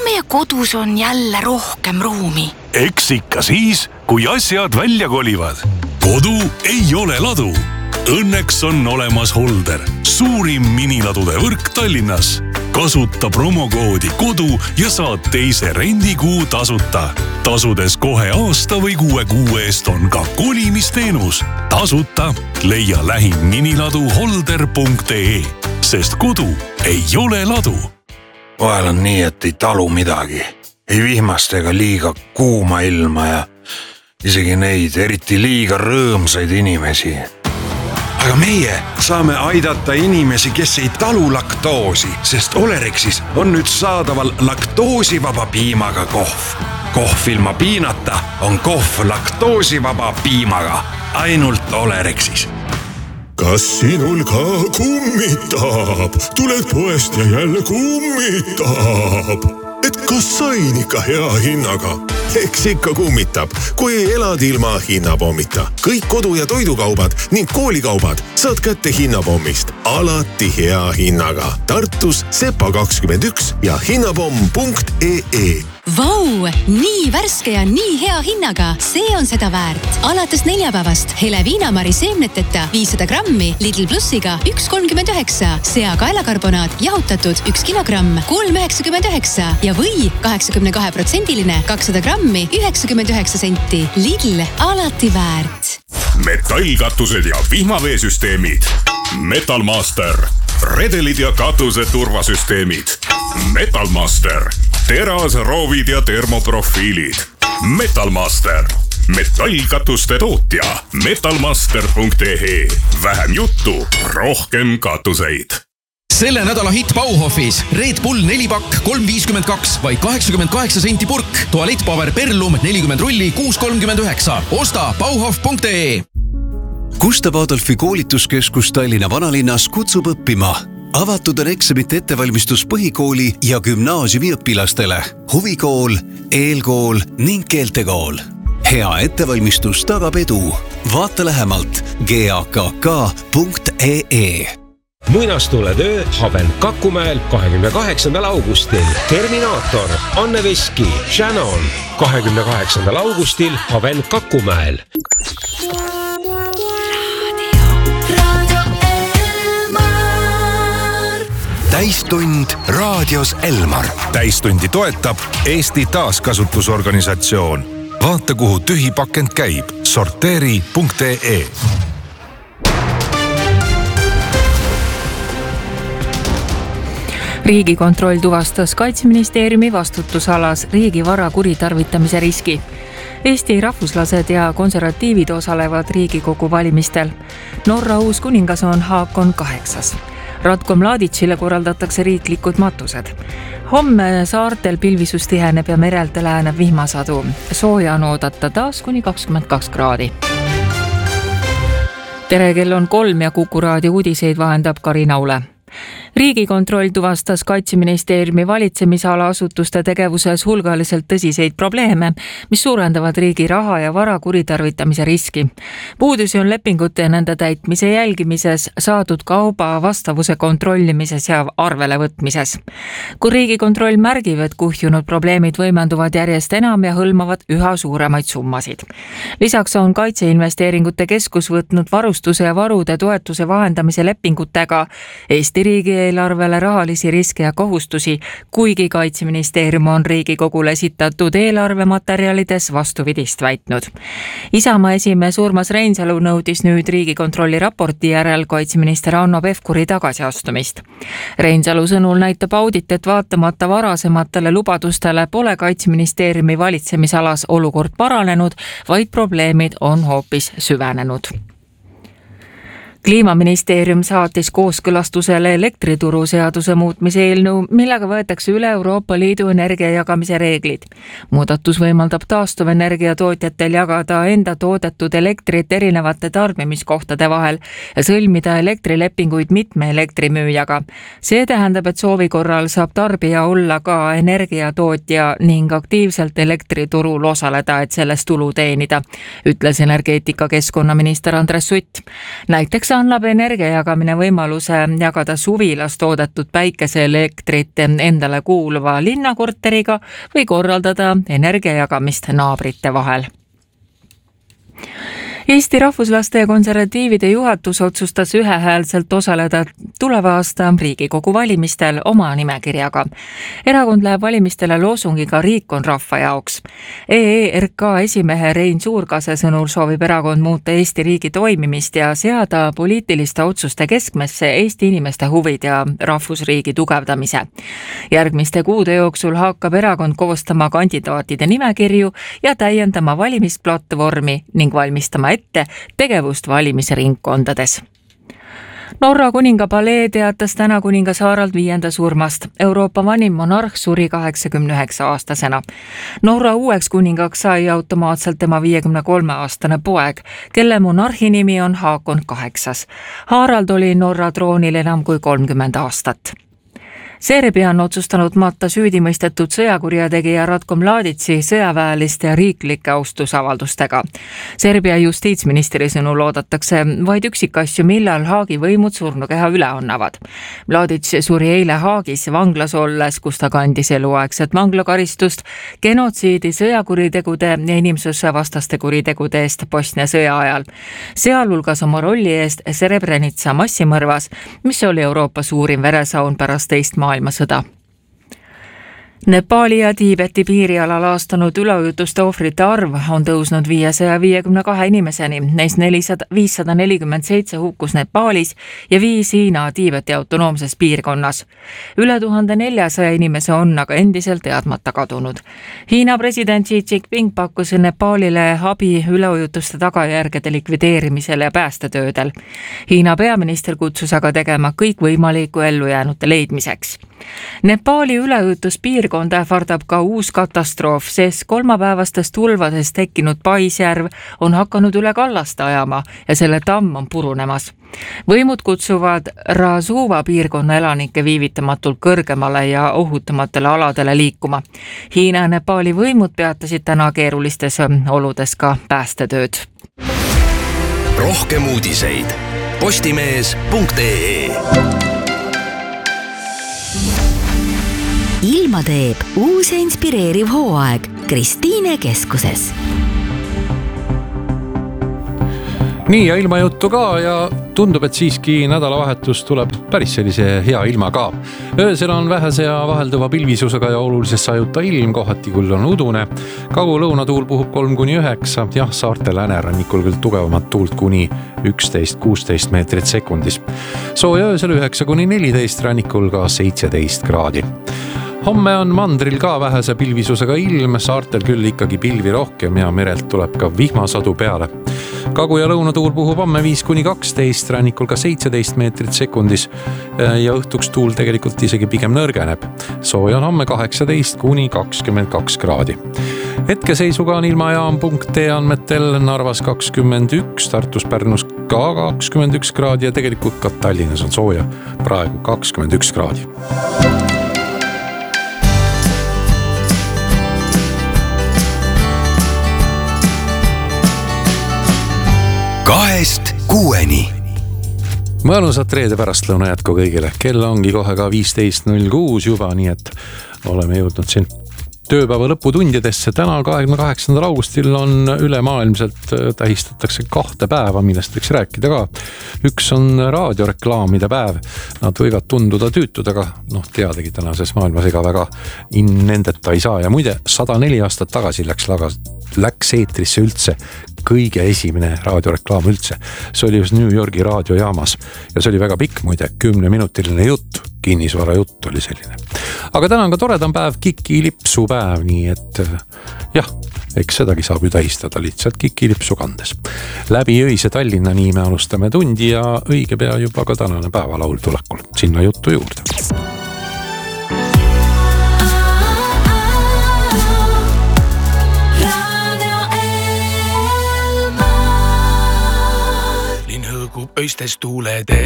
meie kodus on jälle rohkem ruumi? Eks ikka siis, kui asjad välja kolivad. Kodu ei ole ladu. Õnneks on olemas Holder, suurim miniladude võrk Tallinnas. Kasuta promokoodi kodu ja saad teise rendikuu tasuta. Tasudes kohe aasta või 6 kuu eest on ka kolimisteenus. Tasuta leia lähim miniladu holder.ee, sest kodu ei ole ladu. Vahel on nii, et ei talu midagi. Ei vihmast ega liiga kuuma ilma ja isegi neid eriti liiga rõõmsaid inimesi. Aga meie saame aidata inimesi, kes ei talu laktoosi, sest Olerexis on nüüd saadaval laktoosivaba piimaga kohv. Kohv ilma piinata on kohv laktoosivaba piimaga. Ainult Olerexis. Kas sinul ka kummitab? Tuled poest ja jälle kummitab. Et kas sain ikka hea hinnaga? Eks ikka kummitab, kui elad ilma hinnapommita. Kõik kodu- ja toidukaubad ning koolikaubad saad kätte hinnapommist. Alati hea hinnaga. Tartus Sepa 21 ja hinnapomm.ee. Vau, nii värske ja nii hea hinnaga. See on seda väärt. Alates neljapäevast hele viinamari seemneteta 500 grammi Lidl Plussiga 1,39. Sea kaelakarbonaat jahutatud 1 kilogramm 3,99 ja või 82% 200 grammi 99 senti. Lidl alati väärt. Metallkatused ja vihmaveesüsteemid. Metalmaster. Redelid ja katuse turvasüsteemid. Metalmaster. Teras, roovid ja termoprofiilid. Metalmaster. Metallkatuste tootja. Metalmaster.ee. Vähem juttu, rohkem katuseid. Selle nädala hitt Bauhofis. Red Bull 4-pakk 3,52, vaid 88 senti purk. Tualettpaber Perlum 40 rulli 6,39. Osta Bauhof.ee. Gustav Adolfi koolituskeskus Tallinna vanalinnas kutsub õppima. Avatud on eksamite ettevalmistus põhikooli ja gümnaasiumi õpilastele. Huvikool, eelkool ning keeltekool. Hea ettevalmistus tagab edu. Vaata lähemalt gakk.ee. Muinastuletöö Haven Kakumäel 28. augustil. Terminaator, Anne Veski, Shannon 28. augustil Haven Kakumäel. Täistund raadios Elmar. Täistundi toetab Eesti taaskasutusorganisatsioon. Vaata, kuhu tühi pakend käib. Sorteeri.ee. Riigikontroll tuvastas Kaitseministeeriumi vastutusalas riigivara kuritarvitamise riski. Eesti rahvuslased ja konservatiivid osalevad Riigikogu valimistel. Norra uus kuningas on Haakon 8. Ratko Mladićile korraldatakse riiklikud matused. Homme saartel pilvisus tiheneb ja merelt läheneb vihmasadu. Sooja on oodata taas kuni 22 kraadi. Tere, kell on 3 ja Kuku raadio uudiseid vahendab Karina Ule. Riigikontroll tuvastas Kaitseministeeriumi valitsemisala asutuste tegevuses hulgaliselt tõsiseid probleeme, mis suurendavad riigi raha ja vara kuritarvitamise riski. Puudusi on lepingute ja nende täitmise jälgimises, saadud kauba vastavuse kontrollimises ja arvele võtmises. Kui Riigikontroll märgib, et kuhjunud probleemid võimenduvad järjest enam ja hõlmavad üha suuremaid summasid. Lisaks on Kaitseinvesteeringute Keskus võtnud varustuse ja varude toetuse vahendamise lepingutega Eesti riigieelarvele rahalisi riske ja kohustusi, kuigi Kaitseministeerium on Riigikogule esitatud eelarvematerjalides vastupidist väitnud. Isamaa esimees Urmas Reinsalu nõudis nüüd Riigikontrolli raporti järel kaitseminister Hanno Pevkuri tagasiastumist. Reinsalu sõnul näitab audit, et vaatamata varasematele lubadustele pole Kaitseministeeriumi valitsemisalas olukord paranenud, vaid probleemid on hoopis süvenenud. Kliimaministeerium saatis kooskõlastusele elektrituru seaduse muutmise eelnõu, millega võetakse üle Euroopa Liidu energiajagamise reeglid. Muudatus võimaldab taastuvenergia tootjatel jagada enda toodetud elektrit erinevate tarbimiskohtade vahel ja sõlmida elektrilepinguid mitme elektrimüüjaga. See tähendab, et soovi korral saab tarbija olla ka energiatootja ning aktiivselt elektriturul osaleda, et sellest tulu teenida, ütles energeetika keskkonnaminister Andres Sutt. Näiteks annab energia jagamine võimaluse jagada suvilas toodetud päikeseelektrit endale kuuluva linnakorteriga või korraldada energia jagamist naabrite vahel. Eesti Rahvuslaste ja Konservatiivide juhatus otsustas ühehäälselt osaleda tuleva aasta Riigikogu valimistel oma nimekirjaga. Erakond läheb valimistele loosungiga Riik on rahva jaoks. EERK esimehe Rein Suurkase sõnul soovib erakond muuta Eesti riigi toimimist ja seada poliitiliste otsuste keskmesse Eesti inimeste huvid ja rahvusriigi tugevdamise. Järgmiste kuude jooksul hakkab erakond koostama kandidaatide nimekirju ja täiendama valimisplatvormi ning valmistama ette tegevust valimisringkondades. Norra kuninga palee teatas täna kuningas Harald 5. surmast. Euroopa vanim monarh suri 89-aastasena. Norra uueks kuningaks sai automaatselt tema 53-aastane poeg, kelle monarhi nimi on Haakon 8. Harald oli Norra troonil enam kui 30 aastat. Serbia on otsustanud matta süüdimõistetud sõjakurjategija Ratko Mladici sõjaväeliste ja riiklike austusavaldustega. Serbia justiitsministri sõnul oodatakse vaid üksikasju, millal Haagi võimud surnukeha üle annavad. Mladic suri eile Haagis vanglas olles, kus ta kandis eluaegset vanglakaristust genotsiidi, sõjakuritegude ja inimsusevastaste kuritegude eest Bosnia sõja ajal. Sealhulgas oma rolli eest Srebrenica massimõrvas, mis oli Euroopa suurim veresaun pärast teist maailmasõda. Nepali ja Tiibeti piirialal aastanud üleujutuste ohvrite arv on tõusnud 552 inimeseni, neist 547 hukkus Nepalis ja 5 Hiina Tiibeti autonoomses piirkonnas. Üle 1400 inimese on aga endiselt teadmata kadunud. Hiina president Xi Jinping pakkus Nepalile abi üleujutuste tagajärgede likvideerimisel ja päästetöödel. Hiina peaminister kutsus aga tegema kõik võimalikku ellujäänute leidmiseks. Nepali üleujutuspiirkond ähvardab ka uus katastroof, sest kolmapäevastest tulvadest tekkinud Paisjärv on hakanud üle kallast ajama ja selle tamm on purunemas. Võimud kutsuvad Rasuva piirkonna elanikke viivitamatult kõrgemale ja ohutamatele aladele liikuma. Hiina ja Nepali võimud peatasid täna keerulistes oludes ka päästetööd. Rohkem uudiseid postimees.ee. Ilma teeb uus ja inspireeriv hooaeg Kristiine keskuses. Nii ja ilmajuttu ka ja tundub, et siiski nädalavahetus tuleb päris sellise hea ilma ka. Öösel on vähese ja vahelduva pilvisusega ja olulises sajuta ilm, kohati küll on udune. Kagu-lõunatuul puhub 3-9, jah, saarte läänerannikul küll tugevamat tuult kuni 11-16 meetrit sekundis. Sooja öösel 9-14, rannikul ka 17 kraadi. Homme on mandril ka vähese pilvisusega ilm, saartel küll ikkagi pilvi rohkem ja merelt tuleb ka vihmasadu peale. Kagu- ja lõunatuul puhub homme 5-12, rannikul ka 17 meetrit sekundis ja õhtuks tuul tegelikult isegi pigem nõrgeneb. Sooja on homme 18-22 kraadi. Hetkeseisuga on ilmajaam.ee andmetel Narvas 21, Tartus Pärnus ka 21 kraadi ja tegelikult ka Tallinnas on sooja praegu 21 kraadi. Kahest kuueni. Mõnusat reede pärastlõuna jätku kõigile. Kell ongi kohe ka 15.06 juba, nii et oleme jõudnud siin tööpäeva lõputundidesse. Täna 28. augustil on ülemaailmselt tähistatakse 2 päeva, millest võiks rääkida ka. Üks on raadioreklaamide päev. Nad võivad tunduda tüütud, aga teadagi tänases maailmas ega väga nendeta ei saa. Ja muide, 104 aastat tagasi läks eetrisse üldse kõige esimene raadioreklaam üldse. See oli just New Yorgi raadiojaamas ja see oli väga pikk, muide, 10-minutiline jutt, kinnisvara jutt oli selline. Aga täna on ka toredam päev, kikilipsu päev, nii et jah, eks sedagi saab ju tähistada lihtsalt kikilipsu kandes. Läbi öise Tallinna nii me alustame tundi ja õige pea juba ka tänane päevalaul tulekul. Sinna juttu juurde. Öistes tuulede